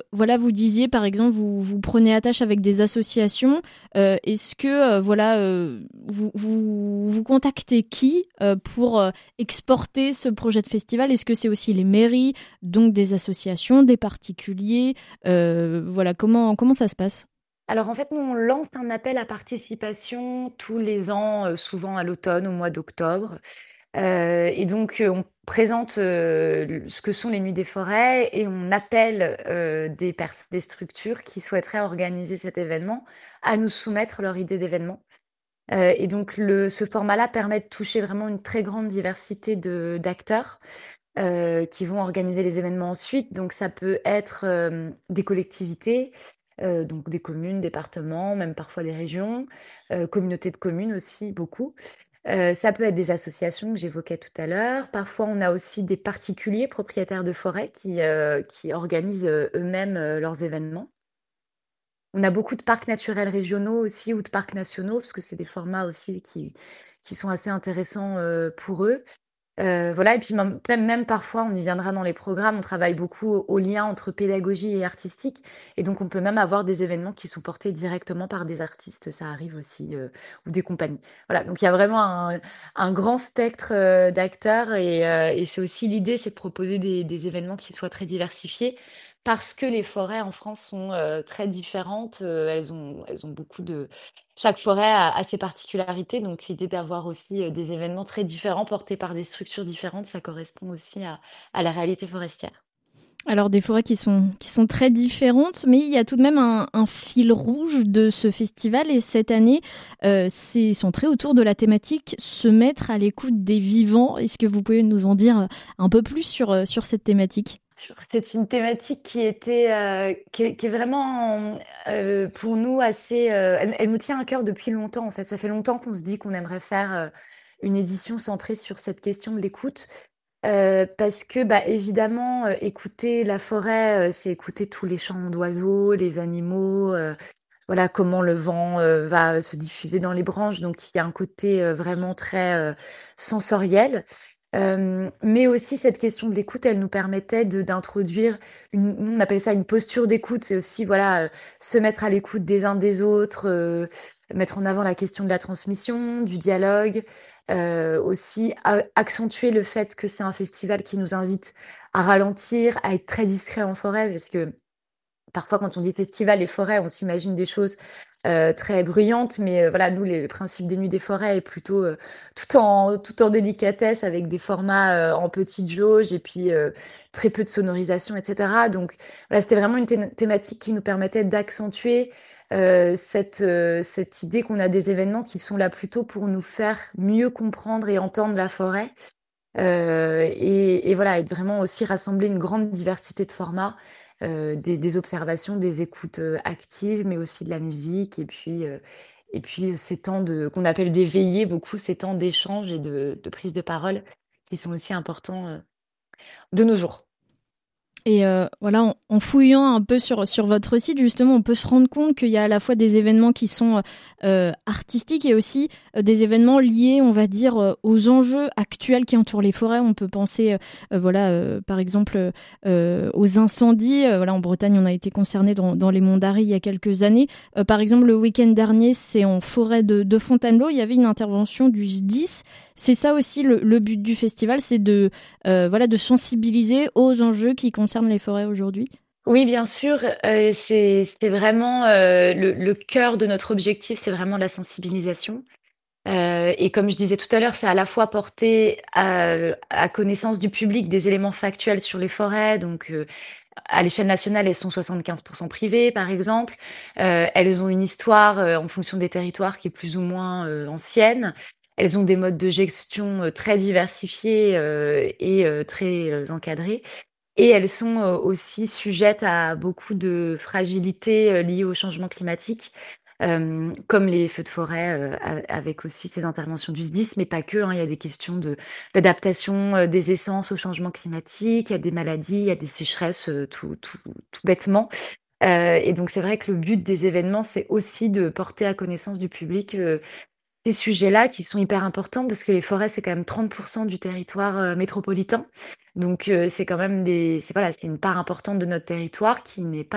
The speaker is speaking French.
voilà, vous disiez par exemple, vous prenez attache avec des associations. Est-ce que vous contactez qui pour exporter ce projet de festival? Est-ce que c'est aussi les mairies, donc des associations, des particuliers? Voilà, comment ça se passe? Alors en fait, nous, on lance un appel à participation tous les ans, souvent à l'automne, au mois d'octobre. Et donc, on présente ce que sont les Nuits des forêts et on appelle des structures qui souhaiteraient organiser cet événement à nous soumettre leur idée d'événement. Et donc, ce format-là permet de toucher vraiment une très grande diversité d'acteurs qui vont organiser les événements ensuite. Donc, ça peut être des collectivités, donc des communes, départements, même parfois des régions, communautés de communes aussi, beaucoup. Ça peut être des associations que j'évoquais tout à l'heure. Parfois, on a aussi des particuliers propriétaires de forêts qui organisent eux-mêmes leurs événements. On a beaucoup de parcs naturels régionaux aussi ou de parcs nationaux, parce que c'est des formats aussi qui sont assez intéressants pour eux. Voilà, et puis même parfois, on y viendra dans les programmes, on travaille beaucoup au lien entre pédagogie et artistique. Et donc, on peut même avoir des événements qui sont portés directement par des artistes, ça arrive aussi, ou des compagnies. Voilà, donc il y a vraiment un grand spectre d'acteurs et c'est aussi l'idée, c'est de proposer des événements qui soient très diversifiés parce que les forêts en France sont très différentes. Elles ont beaucoup de, chaque forêt a ses particularités, donc l'idée d'avoir aussi des événements très différents portés par des structures différentes, ça correspond aussi à la réalité forestière. Alors des forêts qui sont très différentes, mais il y a tout de même un fil rouge de ce festival et cette année, c'est centré autour de la thématique se mettre à l'écoute des vivants. Est-ce que vous pouvez nous en dire un peu plus sur cette thématique? C'est une thématique qui est vraiment pour nous assez. Elle nous tient à cœur depuis longtemps en fait. Ça fait longtemps qu'on se dit qu'on aimerait faire une édition centrée sur cette question de l'écoute. Parce que, bah, évidemment, écouter la forêt, c'est écouter tous les chants d'oiseaux, les animaux, voilà, comment le vent va se diffuser dans les branches. Donc, il y a un côté vraiment très sensoriel. Mais aussi, cette question de l'écoute, elle nous permettait d'introduire nous, on appelle ça une posture d'écoute. C'est aussi, voilà, se mettre à l'écoute des uns des autres, mettre en avant la question de la transmission, du dialogue, aussi accentuer le fait que c'est un festival qui nous invite à ralentir, à être très discret en forêt, parce que parfois, quand on dit festival et forêt, on s'imagine des choses très bruyantes, mais voilà, nous, le principe des Nuits des forêts est plutôt tout en délicatesse, avec des formats en petite jauge et puis très peu de sonorisation, etc. Donc, voilà, c'était vraiment une thématique qui nous permettait d'accentuer cette idée qu'on a des événements qui sont là plutôt pour nous faire mieux comprendre et entendre la forêt. Et voilà, et de vraiment aussi rassembler une grande diversité de formats, des observations, des écoutes actives, mais aussi de la musique, et puis ces temps qu'on appelle des veillées, beaucoup ces temps d'échange et de prise de parole qui sont aussi importants de nos jours. Et voilà, en fouillant un peu sur votre site, justement, on peut se rendre compte qu'il y a à la fois des événements qui sont artistiques et aussi des événements liés, on va dire, aux enjeux actuels qui entourent les forêts. On peut penser, voilà, par exemple, aux incendies. Voilà, en Bretagne, on a été concerné dans les monts d'Arrée il y a quelques années. Par exemple, le week-end dernier, c'est en forêt de Fontainebleau. Il y avait une intervention du SDIS. C'est ça aussi le but du festival, c'est voilà, de sensibiliser aux enjeux qui concernent les forêts aujourd'hui. Oui, bien sûr, c'est vraiment le cœur de notre objectif, c'est vraiment la sensibilisation. Et comme je disais tout à l'heure, c'est à la fois porter à connaissance du public des éléments factuels sur les forêts. Donc, à l'échelle nationale, elles sont 75% privées, par exemple. Elles ont une histoire en fonction des territoires qui est plus ou moins ancienne. Elles ont des modes de gestion très diversifiés et très encadrés. Et elles sont aussi sujettes à beaucoup de fragilités liées au changement climatique, comme les feux de forêt, avec aussi ces interventions du SDIS, mais pas que, hein. Il y a des questions d'adaptation des essences au changement climatique, il y a des maladies, il y a des sécheresses, tout bêtement. Et donc c'est vrai que le but des événements, c'est aussi de porter à connaissance du public ces sujets-là qui sont hyper importants parce que les forêts, c'est quand même 30% du territoire métropolitain. Donc, c'est quand même voilà, c'est une part importante de notre territoire qui n'est pas